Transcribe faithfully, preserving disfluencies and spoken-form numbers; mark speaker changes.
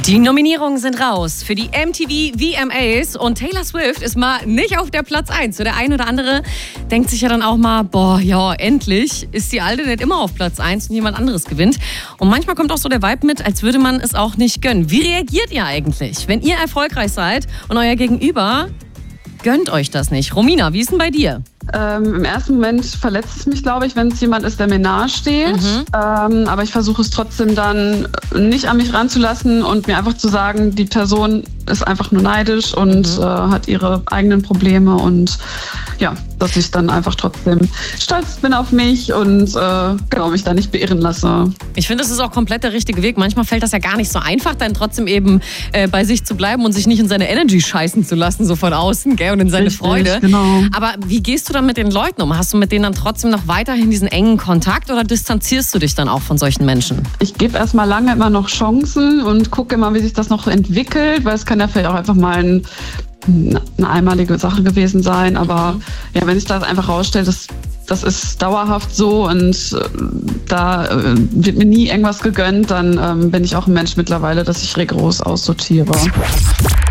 Speaker 1: Die Nominierungen sind raus für die M T V V M As und Taylor Swift ist mal nicht auf der Platz eins. So der ein oder andere denkt sich ja dann auch mal, boah, ja, endlich ist die Alte nicht immer auf Platz eins und jemand anderes gewinnt. Und manchmal kommt auch so der Vibe mit, als würde man es auch nicht gönnen. Wie reagiert ihr eigentlich, wenn ihr erfolgreich seid und euer Gegenüber gönnt euch das nicht? Romina, wie ist denn bei dir?
Speaker 2: Ähm, Im ersten Moment verletzt es mich, glaube ich, wenn es jemand ist, der mir nahe steht.
Speaker 1: Mhm.
Speaker 2: Ähm, aber ich versuche es trotzdem dann nicht an mich ranzulassen und mir einfach zu sagen, die Person ist einfach nur neidisch und mhm. äh, hat ihre eigenen Probleme und ja, dass ich dann einfach trotzdem stolz bin auf mich und äh, genau, mich da nicht beirren lasse.
Speaker 1: Ich finde, das ist auch komplett der richtige Weg. Manchmal fällt das ja gar nicht so einfach, dann trotzdem eben äh, bei sich zu bleiben und sich nicht in seine Energy scheißen zu lassen, so von außen, gell, und in seine
Speaker 2: Richtig,
Speaker 1: Freude.
Speaker 2: Genau.
Speaker 1: Aber wie gehst du dann mit den Leuten um? Hast du mit denen dann trotzdem noch weiterhin diesen engen Kontakt oder distanzierst du dich dann auch von solchen Menschen?
Speaker 2: Ich gebe erstmal lange immer noch Chancen und gucke immer, wie sich das noch entwickelt, weil es kann ja vielleicht auch einfach mal ein eine einmalige Sache gewesen sein, aber ja, wenn sich das einfach rausstellt, das, das ist dauerhaft so und äh, da äh, wird mir nie irgendwas gegönnt, dann ähm, bin ich auch ein Mensch mittlerweile, dass ich rigoros aussortiere.